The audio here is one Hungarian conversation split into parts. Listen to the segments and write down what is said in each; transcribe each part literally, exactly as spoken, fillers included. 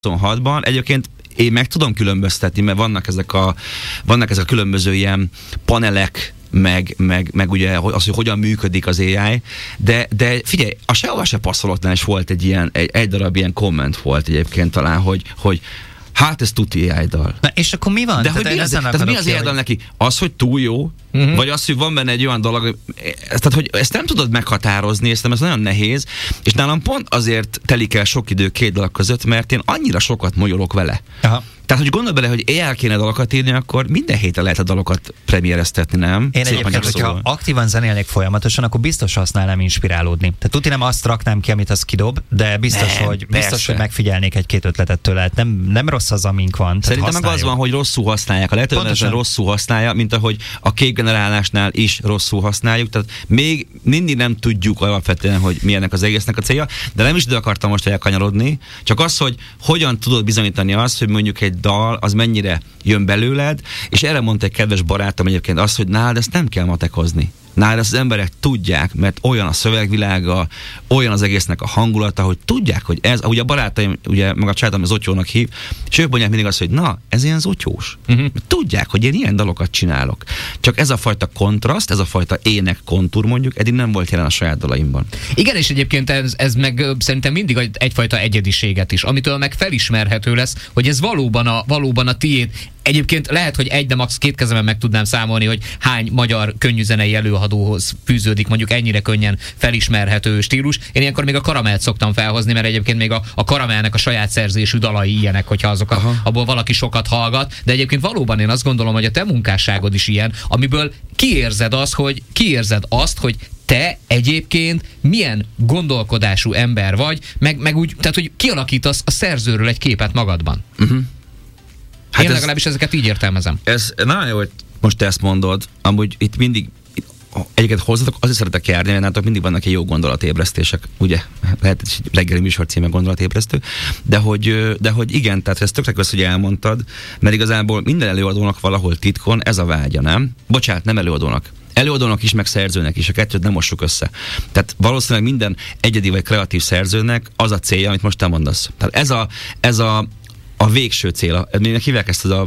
huszonhatban egyébként én meg tudom különböztetni, mert vannak ezek a, vannak ezek a különböző ilyen panelek, meg, meg, meg ugye az, hogy hogyan működik az á i, de, de figyelj, a sehova se passzolótnál is volt egy ilyen, egy, egy darab ilyen komment volt egyébként talán, hogy, hogy hát ez tuti á i-dal. Na és akkor mi van? De hogy mi az, tehát mi az á i-dal neki? Az, hogy túl jó, uh-huh. vagy az, hogy van benne egy olyan dolog, tehát, hogy ezt nem tudod meghatározni, ezt, ez nagyon nehéz, és nálam pont azért telik el sok idő két dolog között, mert én annyira sokat molyolok vele. Aha. Tehát, hogy gondolj bele, hogy éjjel kéne dalokat írni, akkor minden héten lehet a dalokat premiereztetni, nem? Én Szép egyébként, hogyha aktívan zenélnék folyamatosan, akkor biztos használnám inspirálódni. Tehát tudni nem azt raknám ki, amit az kidob, de biztos, nem, hogy, biztos hogy megfigyelnék egy-két ötletet tőle. Nem, nem rossz az, amink van. Szerintem meg az van, hogy rosszul használják. A lehetően rosszul használja, mint ahogy a képgenerálásnál is rosszul használjuk. Tehát még mindig nem tudjuk alapvetően, hogy mi ennek az egésznek a célja, de nem is ide akartam most elkanyarodni, csak az, hogy hogyan tudod bizonyítani azt, hogy mondjuk egy dal, az mennyire jön belőled, és erre mondta egy kedves barátom egyébként azt, hogy nálad ezt nem kell matekozni. Nálad ezt az emberek tudják, mert olyan a szövegvilága, olyan az egésznek a hangulata, hogy tudják, hogy ez, ugye a barátaim, ugye meg a csalátom az Otyónak hív, és ők mondják mindig azt, hogy na, ez ilyen zotyós. Uh-huh. Tudják, hogy én ilyen dalokat csinálok. Csak ez a fajta kontraszt, ez a fajta ének kontúr mondjuk, eddig nem volt jelen a saját dalaimban. Igen, és egyébként ez, ez meg szerintem mindig egyfajta egyediséget is, amitől meg felismerhető lesz, hogy ez valóban a, valóban a tiéd. Egyébként lehet, hogy egy, de max. két kezemen meg tudnám számolni, hogy hány magyar könnyűzenei előadóhoz fűződik mondjuk ennyire könnyen felismerhető stílus. Én ilyenkor még a Karamelt szoktam felhozni, mert egyébként még a, a Karamelnek a saját szerzésű dalai ilyenek, hogyha azok a, abból valaki sokat hallgat. De egyébként valóban én azt gondolom, hogy a te munkásságod is ilyen, amiből kiérzed azt, hogy kiérzed azt, hogy te egyébként milyen gondolkodású ember vagy, meg, meg úgy, tehát hogy kialakítasz a szerzőről egy képet magadban. Uh-huh. Hát én ez, legalábbis ezeket így értelmezem. Ez nagyon jó, hogy most te ezt mondod. Amúgy itt mindig, egyiket hozzatok, azért szeretek járni, mert nálatok mindig vannak egy jó gondolatébresztések, ugye? Lehet egy reggeli műsor címe gondolatébresztő. De hogy, de hogy igen, tehát ez tökre kösz, hogy elmondtad, mert igazából minden előadónak valahol titkon ez a vágya, nem? Bocsánat, nem előadónak. Előadónak is, meg szerzőnek is, a kettőt nem mossuk össze. Tehát valószínűleg minden egyedi vagy kreatív szerzőnek az a célja, amit most te mondasz. Tehát ez a, ez a a végső cél. Minek hívják ezt az a...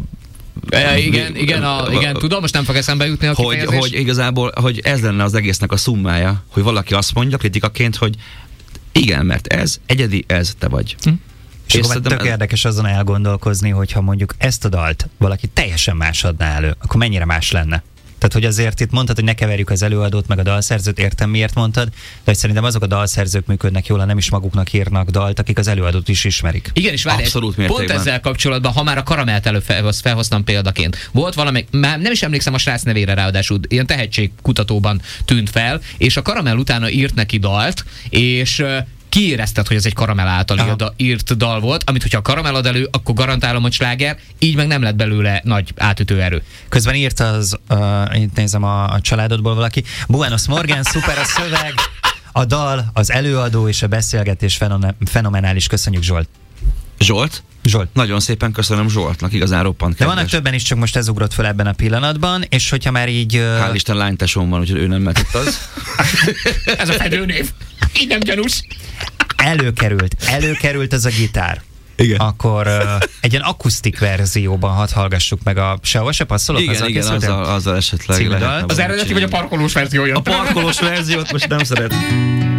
E, igen, igen, a, igen, tudom, most nem fog eszembe jutni a hogy, hogy igazából, hogy ez lenne az egésznek a szummája, hogy valaki azt mondja kritikaként, hogy igen, mert ez egyedi, ez te vagy. Hm. És, és akkor tök ez... érdekes azon elgondolkozni, hogyha mondjuk ezt a dalt valaki teljesen más adná elő, akkor mennyire más lenne? Tehát, hogy azért itt mondtad, hogy ne keverjük az előadót, meg a dalszerzőt, értem miért mondtad, de hogy szerintem azok a dalszerzők működnek jól, ha nem is maguknak írnak dalt, akik az előadót is ismerik. Igen, és várj, pont ezzel kapcsolatban, ha már a Karamelt előbb felhoztam példaként, volt valami, már nem is emlékszem a srác nevére, ráadásul ilyen tehetségkutatóban tűnt fel, és a Karamell utána írt neki dalt, és kiérezted, hogy ez egy Karamell által írt, írt dal volt, amit hogyha a Karamell ad elő, akkor garantálom, hogy sláger, így meg nem lett belőle nagy átütő erő. Közben írt az, uh, itt nézem a, a családodból valaki, Buenos Morgan, szuper a szöveg, a dal, az előadó és a beszélgetés fenomenális. Köszönjük, Zsolt. Zsolt? Zsolt. Nagyon szépen köszönöm Zsoltnak, igazán roppant kedves. De vannak többen is, csak most ez ugrott föl ebben a pillanatban, és hogyha már így... Uh... Hál' Isten lánytesóm van, úgyhogy ő nem metett az. Ez a fedőnév. Így nem gyanús. Előkerült, előkerült ez a gitár. Igen. Akkor uh, egy ilyen akusztik verzióban hadd hallgassuk meg a sehova se passzolok. Igen, azzal igen, azzal, azzal esetleg lehet. Az eredeti vagy a parkolós verziója? A parkolós verziót most nem szeret.